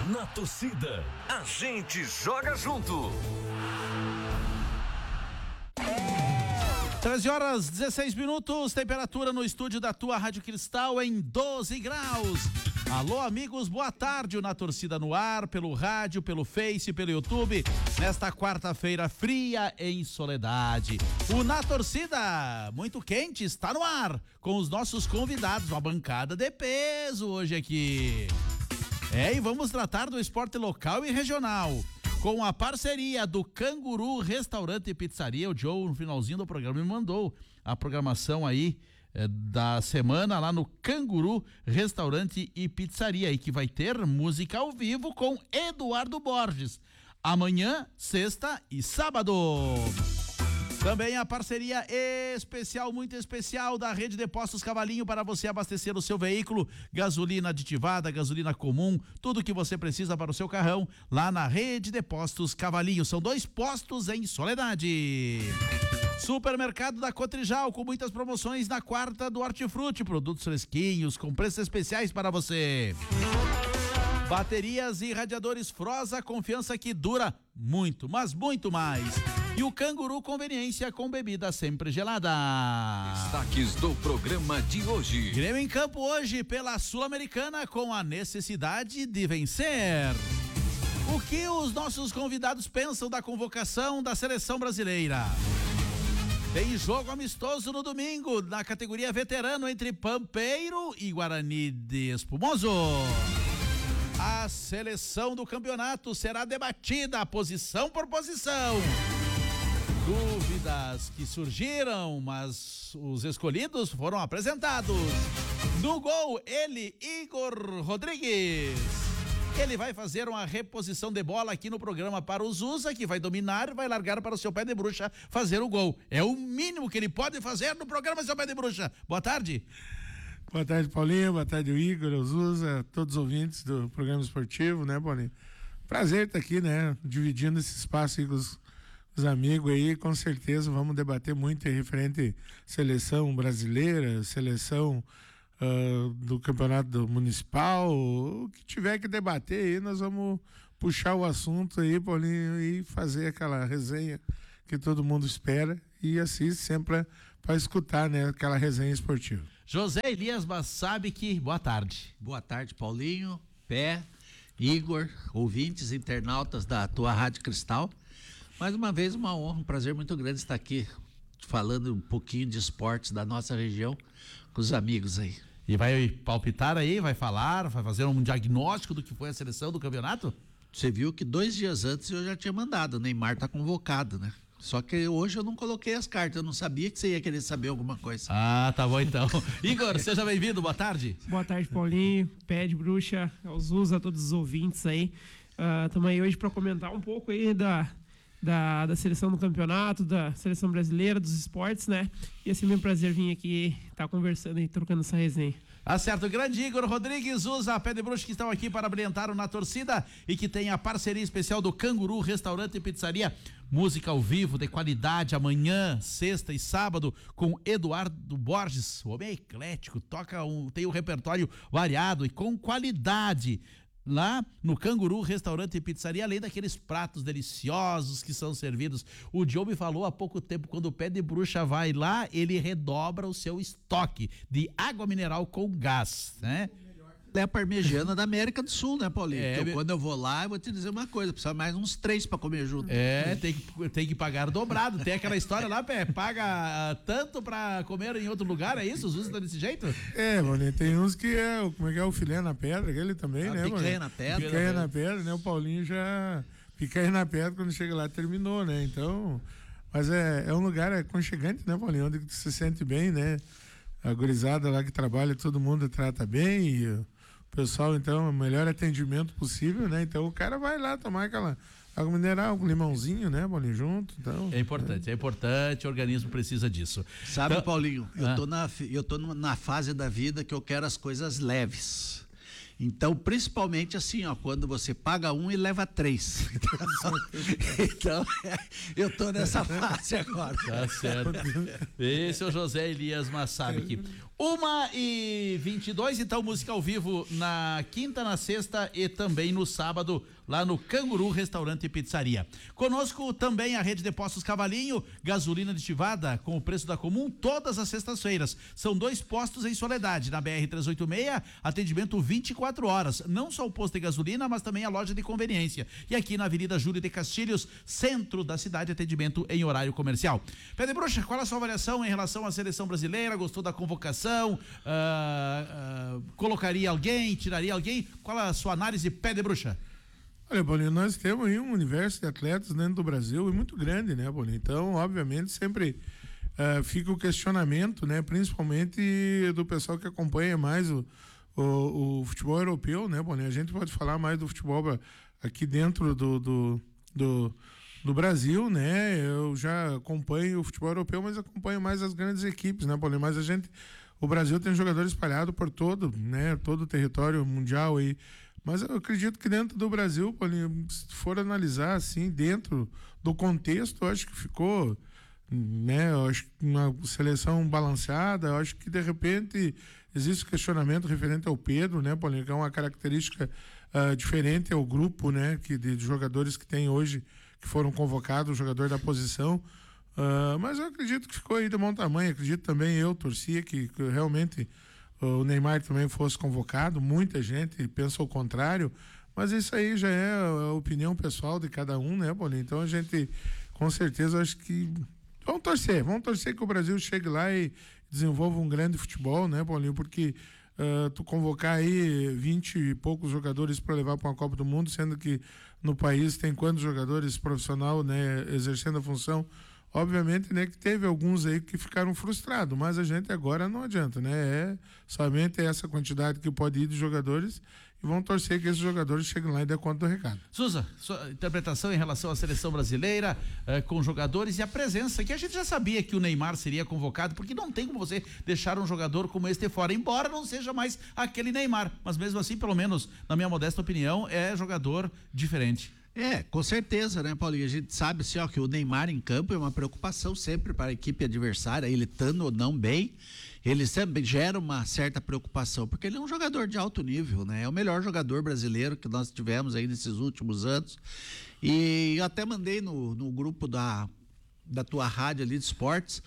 Na torcida, a gente joga junto. 13h16, temperatura no estúdio da tua Rádio Cristal em 12 graus. Alô, amigos, boa tarde. O Na Torcida no ar, pelo rádio, pelo Face, pelo YouTube, nesta quarta-feira fria em Soledade. O Na Torcida, muito quente, está no ar, com os nossos convidados, uma bancada de peso hoje aqui. E vamos tratar do esporte local e regional, com a parceria do Canguru Restaurante e Pizzaria. O Joe, no finalzinho do programa, me mandou a programação aí da semana lá no Canguru Restaurante e Pizzaria, e que vai ter música ao vivo com Eduardo Borges, amanhã, sexta e sábado. Também a parceria especial, muito especial, da Rede de Postos Cavalinho, para você abastecer o seu veículo, gasolina aditivada, gasolina comum, tudo que você precisa para o seu carrão, lá na Rede de Postos Cavalinho. São 2 postos em Soledade. Supermercado da Cotrijal, com muitas promoções na quarta do Hortifruti, produtos fresquinhos, com preços especiais para você. Baterias e radiadores Frosa, confiança que dura muito, mas muito mais. E o Canguru Conveniência, com bebida sempre gelada. Destaques do programa de hoje. Grêmio em campo hoje pela Sul-Americana, com a necessidade de vencer. O que os nossos convidados pensam da convocação da seleção brasileira? Tem jogo amistoso no domingo, na categoria veterano, entre Pampeiro e Guarani de Espumoso. A seleção do campeonato será debatida posição por posição. Dúvidas que surgiram, mas os escolhidos foram apresentados. No gol, ele, Igor Rodrigues. Ele vai fazer uma reposição de bola aqui no programa para o Zusa, que vai dominar e vai largar para o seu pé de bruxa fazer o gol. É o mínimo que ele pode fazer no programa, seu pé de bruxa. Boa tarde. Boa tarde, Paulinho. Boa tarde, o Igor, o Zusa, todos os ouvintes do programa esportivo, né, Paulinho? Prazer estar aqui, né, dividindo esse espaço aí com os amigos aí. Com certeza vamos debater muito em referente à seleção brasileira, seleção do campeonato municipal. O que tiver que debater aí, nós vamos puxar o assunto aí, Paulinho, e fazer aquela resenha que todo mundo espera e assiste sempre para escutar, né, aquela resenha esportiva. José Elias Bassabic, boa tarde. Boa tarde, Paulinho, Pé, Igor, ouvintes, internautas da tua Rádio Cristal. Mais uma vez, uma honra, um prazer muito grande estar aqui falando um pouquinho de esportes da nossa região com os amigos aí. E vai palpitar aí, vai falar, vai fazer um diagnóstico do que foi a seleção do campeonato? Você viu que 2 dias antes eu já tinha mandado, o Neymar tá convocado, né? Só que hoje eu não coloquei as cartas, eu não sabia que você ia querer saber alguma coisa. Ah, tá bom então. Igor, seja bem-vindo, boa tarde. Boa tarde, Paulinho, Pé de Bruxa, aos a todos os ouvintes aí. Estamos aí hoje para comentar um pouco aí da seleção do campeonato, da seleção brasileira, dos esportes, né? E é sempre um prazer vir aqui estar conversando e trocando essa resenha. Acerto, grande Igor Rodrigues, usa Pé de Bruxa, que estão aqui para brilhantar o Na Torcida e que tem a parceria especial do Canguru Restaurante e Pizzaria. Música ao vivo de qualidade amanhã, sexta e sábado, com Eduardo Borges. O homem é eclético, tem um repertório variado e com qualidade. Lá no Canguru Restaurante e Pizzaria, além daqueles pratos deliciosos que são servidos. O Diogo me falou há pouco tempo, quando o Pé de Bruxa vai lá, ele redobra o seu estoque de água mineral com gás, né? É a parmegiana da América do Sul, né, Paulinho? Então, quando eu vou lá, eu vou te dizer uma coisa, precisa mais uns 3 para comer junto. Tem que pagar dobrado. Tem aquela história lá, Pé, paga tanto para comer em outro lugar, é isso? Os usos estão desse jeito? Mano, tem uns que como é que é o filé na pedra, aquele também, né, mano? Picanha na pedra. Picanha na pedra, né? O Paulinho já picanha na pedra, quando chega lá terminou, né? Então, mas é um lugar aconchegante, né, Paulinho? Onde tu se sente bem, né? A gurizada lá que trabalha, todo mundo trata bem e o pessoal, então, o melhor atendimento possível, né? Então o cara vai lá tomar aquela água mineral com limãozinho, né, Paulinho, junto. Então, é importante, o organismo precisa disso. Sabe, então, Paulinho, eu tô na fase da vida que eu quero as coisas leves. Então, principalmente assim, ó, quando você paga um e leva 3. Então, eu tô nessa fase agora. Tá certo. Esse é o José Elias Massabic. 1h22, então música ao vivo na quinta, na sexta e também no sábado, lá no Canguru Restaurante e Pizzaria. Conosco também a rede de postos Cavalinho, gasolina aditivada com o preço da Comum todas as sextas-feiras. São 2 postos em Soledade, na BR-386, atendimento 24 horas. Não só o posto de gasolina, mas também a loja de conveniência. E aqui na Avenida Júlio de Castilhos, centro da cidade, atendimento em horário comercial. Pé de Bruxa, qual a sua avaliação em relação à seleção brasileira? Gostou da convocação? Colocaria alguém? Tiraria alguém? Qual a sua análise, Pé de Bruxa? Olha, Bolinho, nós temos aí um universo de atletas dentro do Brasil muito grande, né, Bolinho? Então, obviamente, sempre fica o questionamento, né, principalmente do pessoal que acompanha mais o futebol europeu, né, Bolinho? A gente pode falar mais do futebol aqui dentro do Brasil, né? Eu já acompanho o futebol europeu, mas acompanho mais as grandes equipes, né, Bolinho? Mas o Brasil tem jogadores espalhados por todo o território mundial aí. Mas eu acredito que dentro do Brasil, Paulinho, se for analisar assim, dentro do contexto, eu acho que ficou, né? Eu acho que uma seleção balanceada. Eu acho que de repente existe questionamento referente ao Pedro, né, Paulinho, que é uma característica diferente ao grupo, né, de jogadores que tem hoje, que foram convocados, jogador da posição. Mas eu acredito que ficou aí de bom tamanho. Acredito também, eu torcia que realmente o Neymar também fosse convocado. Muita gente pensa o contrário, mas isso aí já é a opinião pessoal de cada um, né, Paulinho? Então a gente, com certeza, acho que vamos torcer que o Brasil chegue lá e desenvolva um grande futebol, né, Paulinho? Porque tu convocar aí 20 e poucos jogadores para levar para uma Copa do Mundo, sendo que no país tem quantos jogadores profissionais, né, exercendo a função? Obviamente, né, que teve alguns aí que ficaram frustrados, mas a gente agora não adianta, né? Somente essa quantidade que pode ir de jogadores, e vão torcer que esses jogadores cheguem lá e dê conta do recado. Suza, sua interpretação em relação à seleção brasileira, com jogadores e a presença, que a gente já sabia que o Neymar seria convocado, porque não tem como você deixar um jogador como este fora, embora não seja mais aquele Neymar, mas mesmo assim, pelo menos na minha modesta opinião, é jogador diferente. Com certeza, né, Paulinho? A gente sabe assim, que o Neymar em campo é uma preocupação sempre para a equipe adversária, ele estando ou não bem, ele sempre gera uma certa preocupação, porque ele é um jogador de alto nível, né? É o melhor jogador brasileiro que nós tivemos aí nesses últimos anos. E eu até mandei no grupo da tua rádio ali de esportes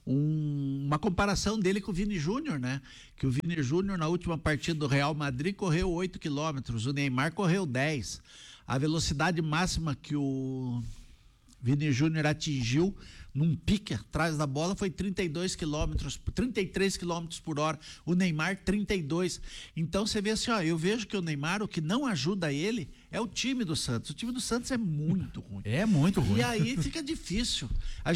uma comparação dele com o Vini Júnior, né? Que o Vini Júnior na última partida do Real Madrid correu 8 quilômetros, o Neymar correu 10. A velocidade máxima que o Vini Júnior atingiu num pique atrás da bola foi 33 quilômetros por hora, o Neymar 32. Então você vê assim, eu vejo que o Neymar, o que não ajuda ele é o time do Santos. O time do Santos é muito ruim. É muito ruim. E aí fica difícil.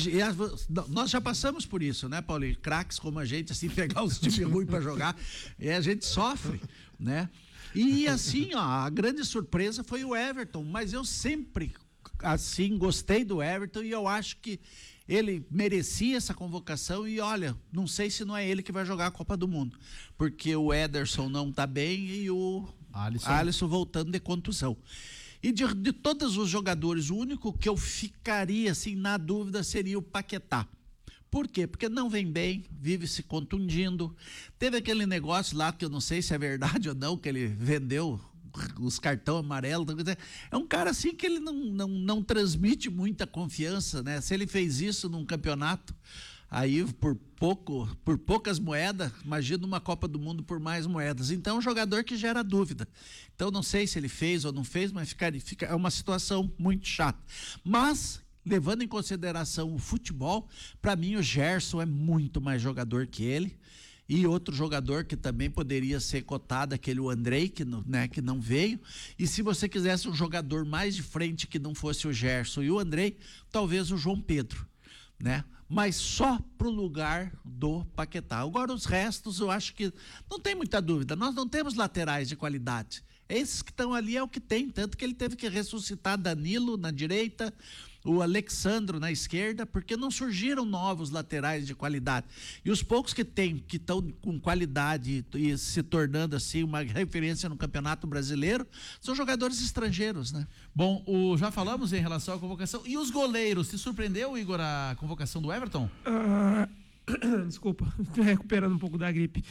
Nós já passamos por isso, né, Paulinho? Craques como a gente, assim, pegar os times ruins para jogar, e a gente sofre, né? E assim, a grande surpresa foi o Everton, mas eu sempre, assim, gostei do Everton e eu acho que ele merecia essa convocação e olha, não sei se não é ele que vai jogar a Copa do Mundo, porque o Ederson não tá bem e o Alisson voltando de contusão. E de todos os jogadores, o único que eu ficaria, assim, na dúvida seria o Paquetá. Por quê? Porque não vem bem, vive se contundindo. Teve aquele negócio lá que eu não sei se é verdade ou não, que ele vendeu os cartão amarelo. É um cara assim que ele não transmite muita confiança, né? Se ele fez isso num campeonato, aí por poucas moedas, imagina uma Copa do Mundo por mais moedas. Então é um jogador que gera dúvida. Então não sei se ele fez ou não fez, mas é uma situação muito chata. Mas levando em consideração o futebol, para mim o Gerson é muito mais jogador que ele. E outro jogador que também poderia ser cotado, aquele o Andrei, que não veio. E se você quisesse um jogador mais de frente que não fosse o Gerson e o Andrei, talvez o João Pedro, né? Mas só pro lugar do Paquetá. Agora os restos eu acho que não tem muita dúvida. Nós não temos laterais de qualidade. Esses que estão ali é o que tem, tanto que ele teve que ressuscitar Danilo na direita, o Alexandro na esquerda, porque não surgiram novos laterais de qualidade. E os poucos que tem, que estão com qualidade e se tornando assim uma referência no Campeonato Brasileiro, são jogadores estrangeiros, né? Bom, já falamos em relação à convocação. E os goleiros, te surpreendeu, Igor, a convocação do Everton? Desculpa, estou recuperando um pouco da gripe.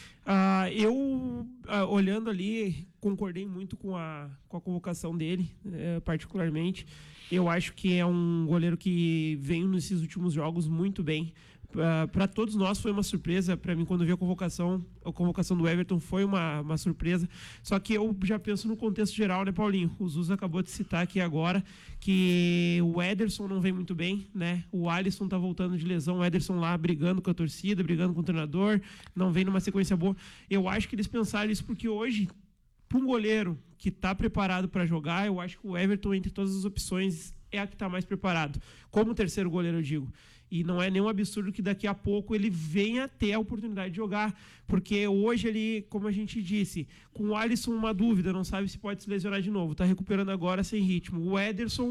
Olhando ali, concordei muito com a convocação dele, particularmente. Eu acho que é um goleiro que vem nesses últimos jogos muito bem. Para todos nós foi uma surpresa. Para mim, quando vi a convocação do Everton foi uma surpresa. Só que eu já penso no contexto geral, né, Paulinho? O Zuz acabou de citar aqui agora que o Ederson não vem muito bem, né? O Alisson tá voltando de lesão, o Ederson lá brigando com a torcida, brigando com o treinador, não vem numa sequência boa. Eu acho que eles pensaram isso porque hoje, para um goleiro que está preparado para jogar, eu acho que o Everton, entre todas as opções, é a que está mais preparado. Como terceiro goleiro, eu digo. E não é nenhum absurdo que daqui a pouco ele venha ter a oportunidade de jogar, porque hoje ele, como a gente disse, com o Alisson uma dúvida, não sabe se pode se lesionar de novo, está recuperando agora sem ritmo. O Ederson,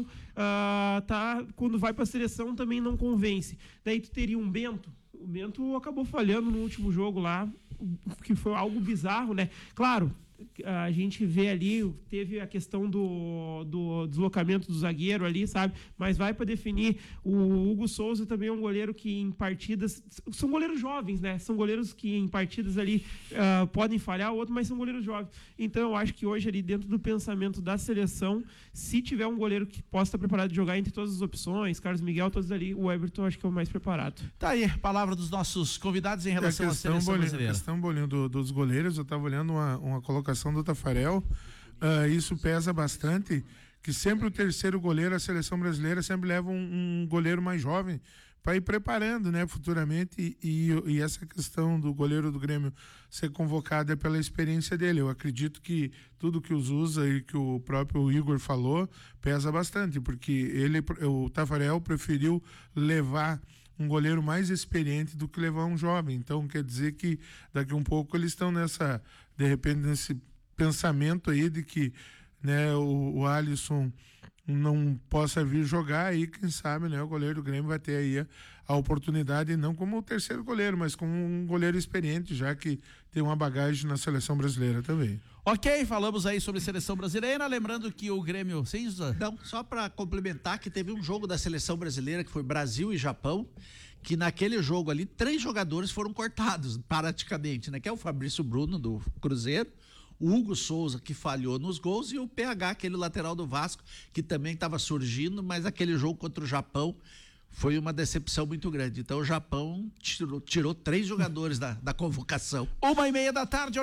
quando vai para a seleção também não convence. Daí tu teria um Bento. O Bento acabou falhando no último jogo lá, que foi algo bizarro, né? Claro, a gente vê ali, teve a questão do deslocamento do zagueiro ali, sabe? Mas vai para definir. O Hugo Souza também é um goleiro que em partidas... São goleiros jovens, né? São goleiros que em partidas ali podem falhar, outro, mas são goleiros jovens. Então eu acho que hoje ali dentro do pensamento da seleção, se tiver um goleiro que possa estar preparado de jogar entre todas as opções, Carlos Miguel, todos ali, o Everton acho que é o mais preparado. Tá aí a palavra dos nossos convidados em relação à seleção brasileira. A questão, Bolinho, dos goleiros, eu estava olhando uma colocação do Tafarel, isso pesa bastante, que sempre o terceiro goleiro, a seleção brasileira sempre leva um goleiro mais jovem para ir preparando, né, futuramente, e essa questão do goleiro do Grêmio ser convocado é pela experiência dele. Eu acredito que tudo que o Zusa e que o próprio Igor falou pesa bastante, porque o Tafarel preferiu levar um goleiro mais experiente do que levar um jovem. Então quer dizer que daqui a um pouco eles estão de repente nesse pensamento aí de que, né, o Alisson não possa vir jogar, aí quem sabe, né, o goleiro do Grêmio vai ter aí a oportunidade, não como o terceiro goleiro, mas como um goleiro experiente, já que tem uma bagagem na seleção brasileira também. Ok, falamos aí sobre seleção brasileira, lembrando que o Grêmio... Não, só para complementar que teve um jogo da seleção brasileira que foi Brasil e Japão, que naquele jogo ali 3 jogadores foram cortados praticamente, né? Que é o Fabrício Bruno do Cruzeiro, o Hugo Souza, que falhou nos gols, e o PH, aquele lateral do Vasco, que também estava surgindo, mas aquele jogo contra o Japão foi uma decepção muito grande. Então o Japão tirou 3 jogadores da convocação. 1h30 da tarde.